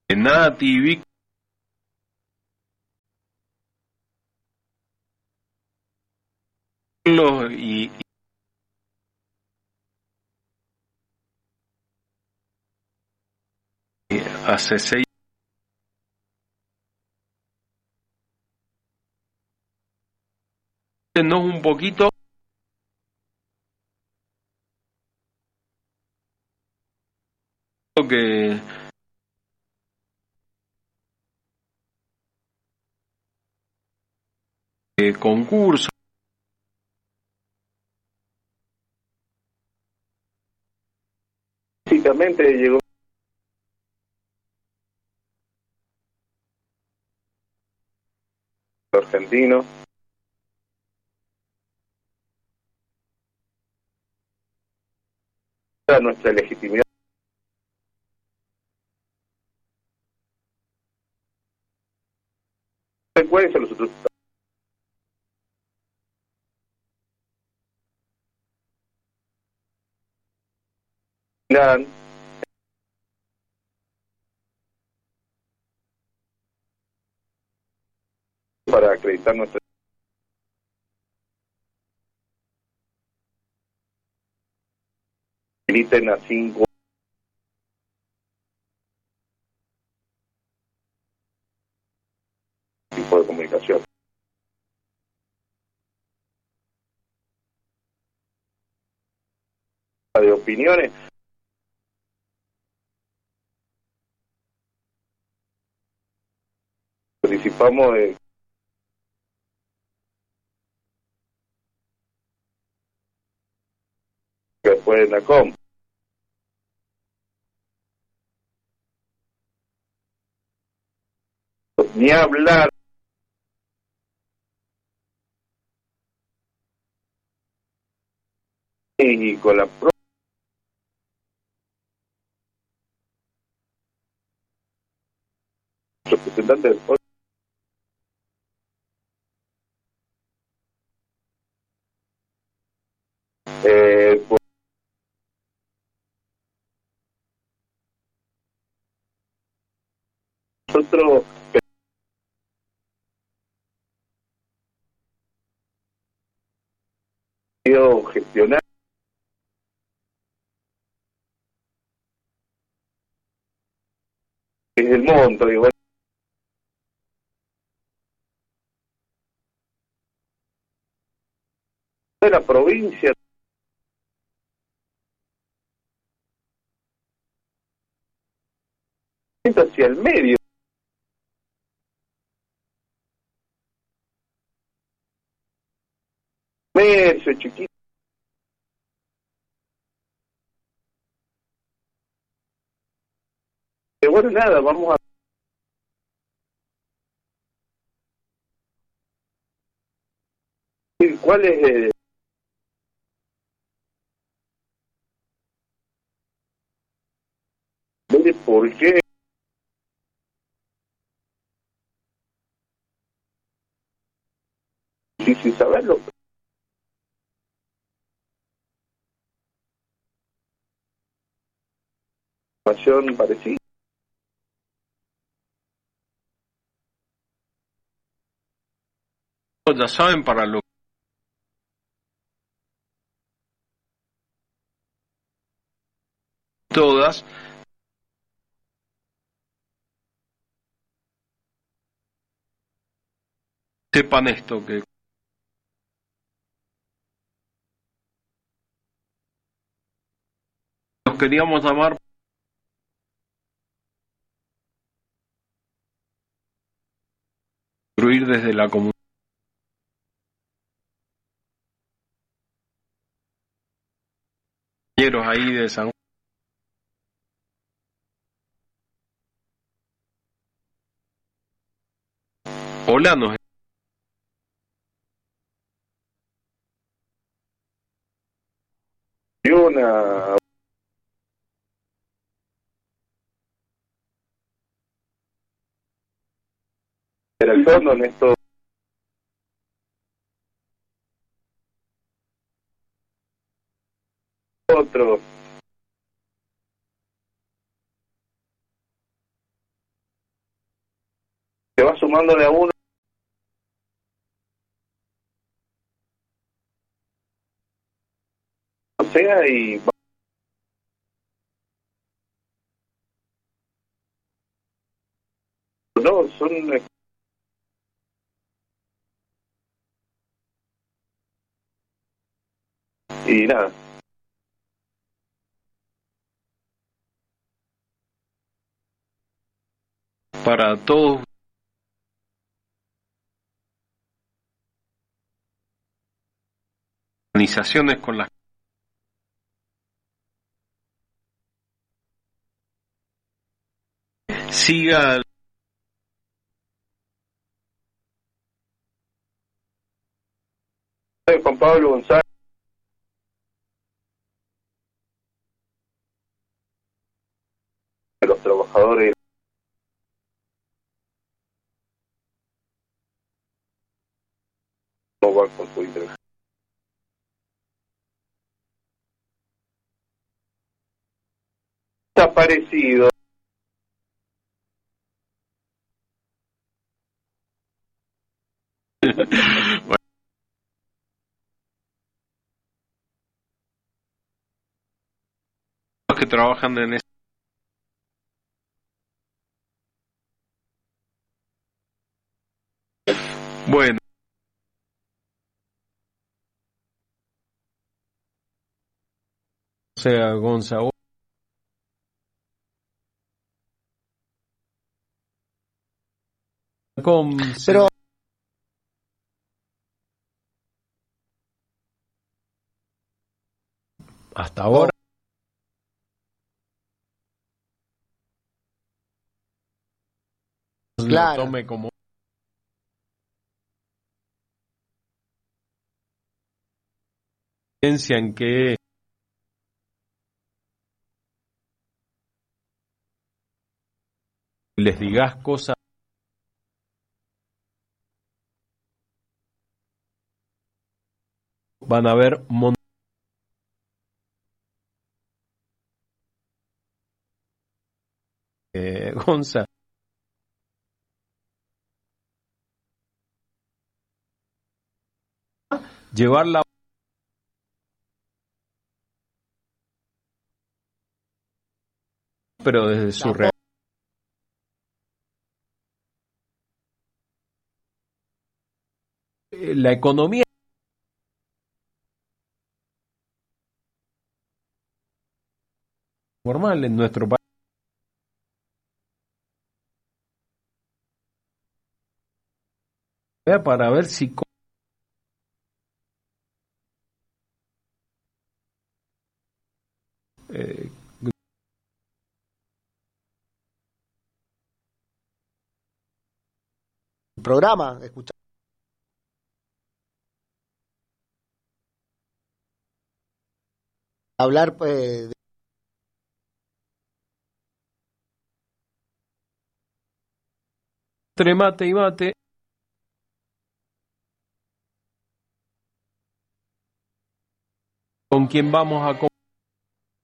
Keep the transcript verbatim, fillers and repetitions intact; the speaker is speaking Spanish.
Nati, Vic, y, y hace seis no un poquito que eh, concurso básicamente llegó argentino a nuestra legitimidad frecuencia los otros dan para acreditar nuestra habiliten a cinco tipos de comunicación de opiniones. Participamos de que después de NACOM ni hablar y con la propia representante del pueblo eh, pues nosotros hemos gestionar desde el monto igual de la provincia hacia el medio comercio chiquito de bueno nada vamos a decir cuál es eh, por qué y sin saberlo información parecida ya saben para lo todas sepan esto que los queríamos llamar construir desde la comunidad ahí de San Hola nos dio una interactuando en estos otros te vas sumando de a uno, o sea, y no, son y nada. Para todos organizaciones con las siga Juan Pablo González, de los trabajadores no van con su interés. Desaparecido. bueno, los que trabajan en ese bueno o sea Gonzalo con Pero hasta ahora claro. lo tome como ciencia en que les digas cosas van a ver mon eh, Gonza llevarla pero desde su realidad. La economía normal en nuestro país para ver si eh, programa, escuchar hablar eh, entre mate y mate con quién vamos a